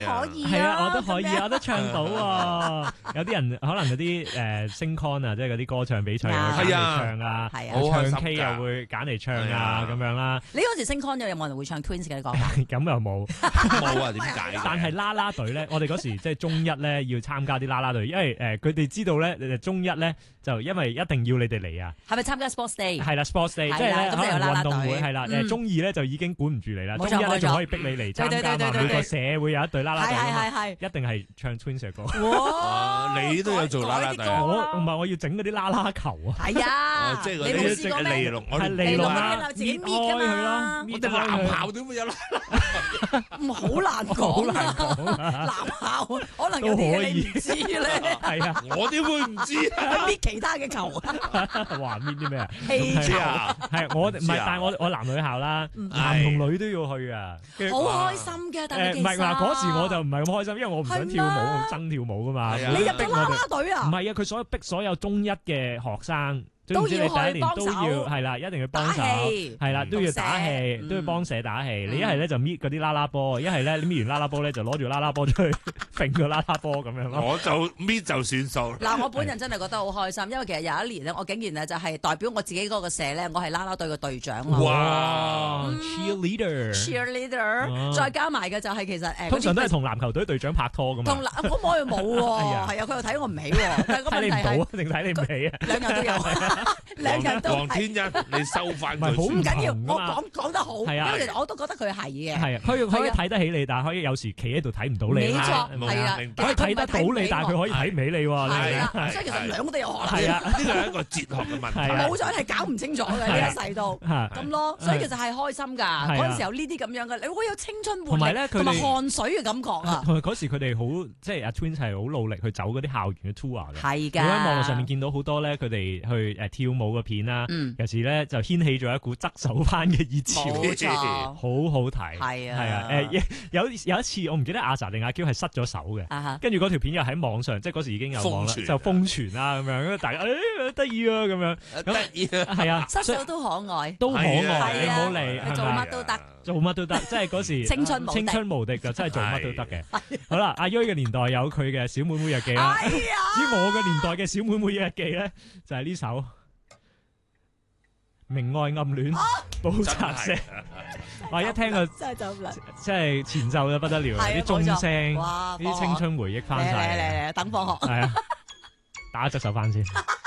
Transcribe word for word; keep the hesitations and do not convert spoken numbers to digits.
可以係啊，我都可以， 咁樣我都唱到喎。有啲人可能嗰啲誒星 con 啊，即係嗰啲歌唱比賽又會揀嚟唱啊， 係啊唱好開心 K 㗎又會揀嚟唱係啊， 啊咁樣啦。 你嗰時星 con 有冇人會唱 Twins 嘅？你講下。 咁又冇， 冇啊？點解嘅？ 但係啦啦隊咧，我哋嗰時即係中一咧要參加啲啦啦隊，因為誒佢哋知道咧，誒中一咧就因為一定要你哋嚟啊。 係咪參加 sports day？ 係啦，sports day， 係啦即係咧咁就可能有啦啦隊運動會係啦，誒嗯中二咧就已經管唔住你啦， 冇錯冇錯中一咧仲可以逼你嚟參加嘛， 對對對對對每個社會有一隊啦啦隊啊嘛， 係係一定係唱 Twins 嘅歌。 哇！ 啊你都有做啦啦隊啊我唔係我要整嗰啲啦啦球啊， 係啊哦，即係嗰你冇啲試過咩？ 尼龍，我哋係尼尼龍龍啊啊，自己搣搣開佢㗎嘛啦， 我哋男校點會有啦？ 唔好難講啊！男校可能有啲嘢你唔知咧， 係啊， 我點會唔知啊？ 搣其他嘅球啊， 話搣啲咩啊？ 氣球， 啊， 係我唔係， 知啊但係我我男女校啦， 嗯男同女都要去啊。跟住好開心嘅。但係誒其實唔係嗱，嗰時我就唔係咁開心，因為我唔想跳舞， 係咩我憎跳舞噶嘛。 係啊你入咗啦逼我哋啦隊啊唔？係啊，佢所有逼所有中一嘅學生，總之你都要第一年都去幫手要係啦，一定要幫手， 打氣係啦，都要打氣， 嗯都要幫社打氣。 嗯你一係咧就搣嗰啲啦啦波，一係咧你搣完啦啦波咧就攞住啦啦波出去揈個啦啦波咁樣咯。 我就搣就算數。 嗱，我本人真係覺得好開心，因為其實有一年咧，我竟然咧就係代表我自己嗰個社咧，我係啦啦隊嘅隊長咯。 哇嗯 ，cheerleader， cheerleader， 哇再加埋嘅就係其實誒， 通常都係嗰啲同籃球隊隊長拍拖噶嘛同。嗱，咁我又冇喎， 係啊係啊，佢又睇我唔起喎，但係個問題係睇你唔到啊，定睇你唔起啊？ 兩樣都有，兩樣都係。 黃天恩，你收翻佢唔係好唔緊要，我唔同㗎嘛講講得好，因係啊為其實我都覺得佢係嘅。 係啊，佢佢可以係啊睇得起你，但係可以有時企喺度睇唔到你冇啦。 錯， 係咪係啊， 明可以睇得到你，但係佢可以睇唔起你喎。你係啊， 係所以其實兩個都有可能。 係啊， 呢個係一個哲學嘅問題。 係啊冇咗係搞唔清楚嘅呢係啊一世都嚇咁咯，所以其實係開心㗎。 啊嗰陣時候呢啲咁樣嘅，你會有青春活力同埋咧佢哋同埋汗水嘅感覺啊！ 同埋嗰時佢哋好，即係阿 Twins 係好努力去走嗰啲校園嘅 tour 嘅。 係㗎， 我喺網絡上面見到好多咧，佢哋去誒跳舞嘅片啦， 嗯， 有時咧就掀起咗一股側手班嘅熱潮， 冇錯， 好好睇。 係啊， 係啊，誒有有一次我唔記得阿 sa 定阿嬌係失咗手嘅。 啊哈， 跟住嗰條片又喺網上，即係嗰時已經有網啦， 瘋傳就瘋傳啦咁樣，大家誒得意啊咁樣， 得意啊！ 係啊， 失所以手都可愛， 都可愛， 係啊你唔好嚟， 佢做係咪乜都得， 做乜都得，即係嗰時青春無敵青春無敵就真係做乜都得嘅。好啦，阿 Yoy 嘅年代有佢嘅小妹妹日記啦， 哎呀， 至於我嘅年代嘅小妹妹日記咧，就係呢首《明愛暗戀補習社》。我一聽個真係就啦， 即係前奏就不得了， 係啊啲鐘聲， 哇啲青春回憶翻嚟嚟晒， 嚟嚟，等放學。 係啊，打側手翻先。